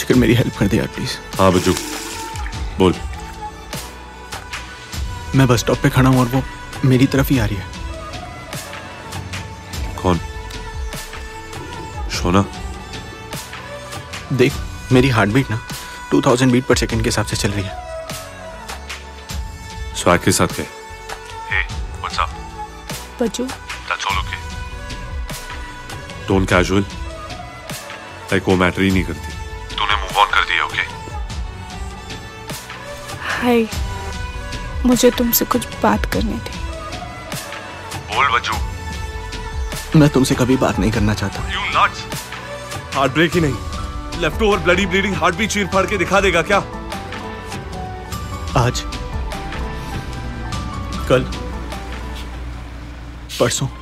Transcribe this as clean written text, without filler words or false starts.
कर मेरी हेल्प कर दे यार प्लीज। हाँ बच्चू बोल। मैं बस स्टॉप पे खड़ा हूँ और वो मेरी तरफ ही आ रही है। कौन? शोना? देख मेरी हार्ट बीट ना 2000 बीट पर सेकंड के हिसाब से चल रही है। स्वैग के साथ गए। Hey, what's up? Bachchu That's all okay. Don't casual. Like वो मैटर ही नहीं करती। तूने मूव ऑन कर दिया, ओके? हाय, मुझे तुमसे कुछ बात करनी थी। बोल बच्चू। मैं तुमसे कभी बात नहीं करना चाहता। You nuts? हार्ट ब्रेक ही नहीं, left over bloody bleeding heart भी चीर फाड़ के दिखा देगा क्या? आज, कल, परसों